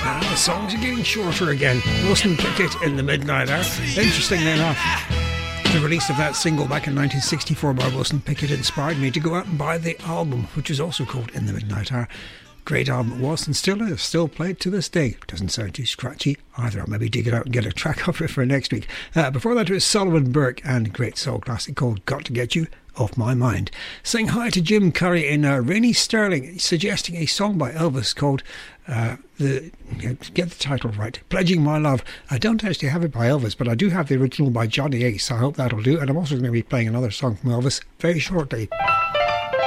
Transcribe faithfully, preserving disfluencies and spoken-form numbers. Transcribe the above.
And the songs are getting shorter again. Wilson Pickett in the Midnight Hour. Interestingly enough, the release of that single back in nineteen sixty-four by Wilson Pickett inspired me to go out and buy the album, which is also called In the Midnight Hour. Great album it was, and still is, still played to this day. Doesn't sound too scratchy either. I'll maybe dig it out and get a track of it for next week. Uh, before that, it was Sullivan Burke and a great soul classic called Got to Get You Off My Mind. Saying hi to Jim Curry in uh, Rainy Sterling, suggesting a song by Elvis called uh, the get the title right, Pledging My Love. I don't actually have it by Elvis, but I do have the original by Johnny Ace. I hope that'll do, and I'm also going to be playing another song from Elvis very shortly.